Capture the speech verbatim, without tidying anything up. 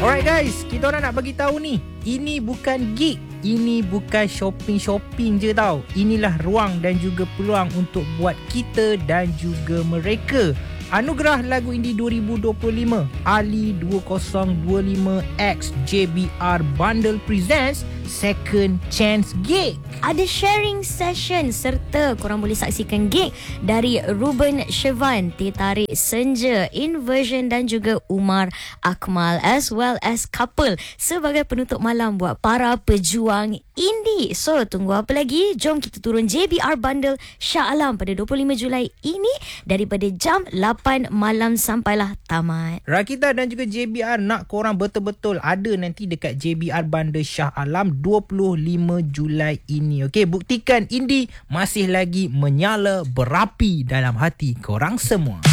Alright guys, kita orang nak bagi tahu ni, ini bukan gig, ini bukan shopping-shopping je tau. Inilah ruang dan juga peluang untuk buat kita dan juga mereka. Anugerah Lagu Indie dua ribu dua puluh lima Ali dua ribu dua puluh lima X J B R Bundle presents Second Chance Gig. Ada sharing session serta korang boleh saksikan gig dari Ruben Sivan, Teh Tarik Senja, Inversion dan juga Umar Akmal as well as Couple sebagai penutup malam buat para pejuang indie. So tunggu apa lagi? Jom kita turun J B R Bundle Shah Alam pada dua puluh lima Julai ini daripada jam lapan malam sampailah tamat. Rakita dan juga J B R nak korang betul-betul ada nanti dekat J B R Bundle Shah Alam dua puluh lima Julai ini. Okey, buktikan indie masih lagi menyala berapi dalam hati korang semua.